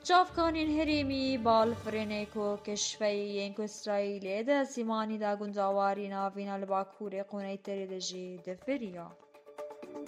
چافکانین هەرێمی باڵفرێنێک و کشفەی ئیسرائیلێ سیمانی دا گونجاواری ناڤینا li Bakurê qûneyterê de jî difiriya.